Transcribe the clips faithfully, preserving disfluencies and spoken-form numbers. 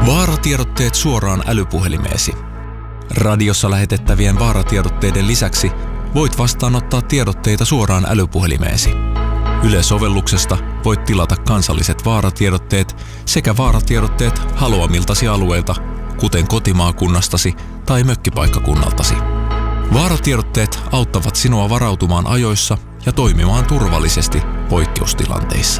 Vaaratiedotteet suoraan älypuhelimeesi. Radiossa lähetettävien vaaratiedotteiden lisäksi voit vastaanottaa tiedotteita suoraan älypuhelimeesi. Yle-sovelluksesta voit tilata kansalliset vaaratiedotteet sekä vaaratiedotteet haluamiltasi alueilta, kuten kotimaakunnastasi tai mökkipaikkakunnaltasi. Vaaratiedotteet auttavat sinua varautumaan ajoissa ja toimimaan turvallisesti poikkeustilanteissa.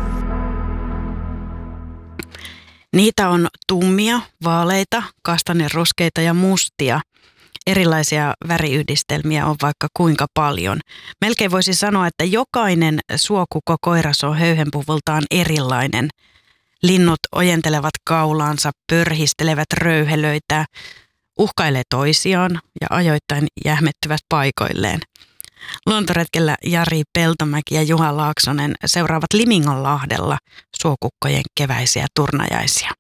Niitä on tummia, vaaleita, kastanjeruskeita ja mustia. Erilaisia väriyhdistelmiä on vaikka kuinka paljon. Melkein voisi sanoa, että jokainen suokukko-koiras on höyhenpuvultaan erilainen. Linnut ojentelevat kaulaansa, pörhistelevät röyhelöitä, uhkailee toisiaan ja ajoittain jähmettyvät paikoilleen. Luontoretkellä Jari Peltomäki ja Juha Laaksonen seuraavat Liminganlahdella suokukkojen keväisiä turnajaisia.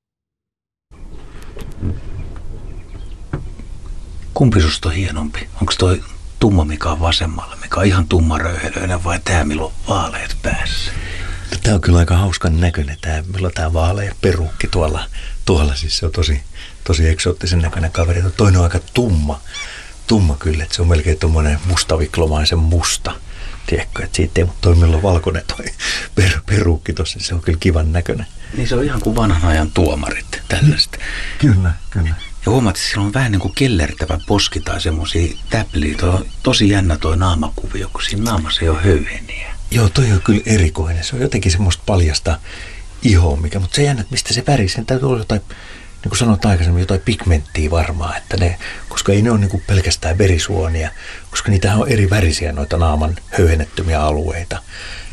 Kumpi susta on hienompi? Onko toi tumma, mikä on vasemmalla, mikä on ihan tumma röyhelöinen, vai tää, millä on vaaleat päässä? Tää on kyllä aika hauskan näköinen, tää, millä on tää vaalea perukki tuolla. Tuolla siis se on tosi, tosi eksoottisen näköinen kaveri. Toinen on aika tumma, tumma kyllä, että se on melkein tommonen mustaviklomaisen musta. Tiedätkö, että siitä ei, mutta toi, millä on valkoinen toi per, perukki tossa, se on kyllä kivan näköinen. Niin se on ihan kuin vanhan ajan tuomarit, tällaista. Kyllä, kyllä. Ja huomaat, että sillä on vähän niin kuin kellertävä poski tai semmosia täpliä. Toi on tosi jännä toi naamakuvio, kun siinä naamassa ei ole höyheniä. Joo, toi on kyllä erikoinen. Se on jotenkin semmoista paljasta ihoa, mikä, mutta se jännä, että mistä se väri, sen täytyy olla jotain, niin kuin sanoit aikaisemmin, jotain pigmenttiä varmaan, että ne, koska ei ne ole niin kuin pelkästään verisuonia, koska niitähän on eri värisiä noita naaman höyhennettymiä alueita.